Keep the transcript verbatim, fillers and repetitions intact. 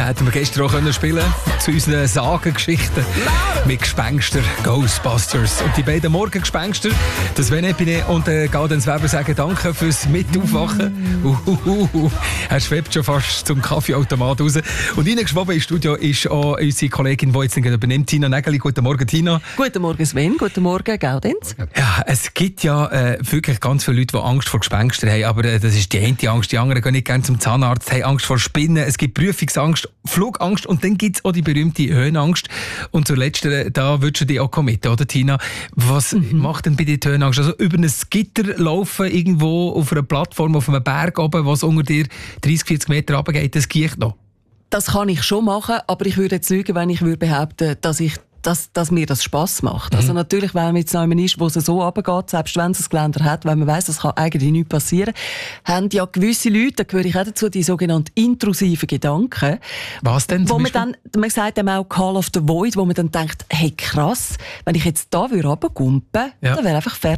hätten wir gestern auch können spielen zu unseren Sagengeschichten mit Gespenster, Ghostbusters. Und die beiden Morgengespenster, das René Binet und äh, Gaudenz Weber sagen danke fürs Mitaufwachen. Uhuhu. Er schwebt schon fast zum Kaffeeautomat raus. Und reingeschwoben ins Studio ist auch unsere Kollegin, die jetzt übernimmt, Tina Nägeli. Guten Morgen, Tina. Guten Morgen, Sven. Guten Morgen, Gaudenz. Ja, es gibt ja äh, wirklich ganz viele Leute, die Angst vor Gespenstern haben, aber äh, das ist die eine Angst. Die anderen gehen nicht gerne zum Zahnarzt, haben Angst vor Spinnen. Es gibt Prüfungsangst, Flugangst und dann gibt es auch die berühmte Höhenangst. Und zur letzten, da würdest du dich auch mit, oder Tina? Was mhm. macht denn bei dir die Höhenangst? Also über ein Gitter laufen, irgendwo auf einer Plattform, auf einem Berg oben, was unter dir dreißig, vierzig Meter runtergeht, das geht noch? Das kann ich schon machen, aber ich würde jetzt lügen, wenn ich würde behaupten, dass ich Dass, dass mir das Spass macht. Mhm. Also natürlich, wenn man jetzt noch jemand ist, wo es so runtergeht, selbst wenn es ein Geländer hat, weil man weiss, das kann eigentlich nichts passieren, haben ja gewisse Leute, da gehöre ich auch dazu, die sogenannten intrusiven Gedanken. Was denn? Wo man dann, man sagt dem auch Call of the Void, wo man dann denkt, hey krass, wenn ich jetzt da runtergumpen würde, ja. dann wäre einfach fertig.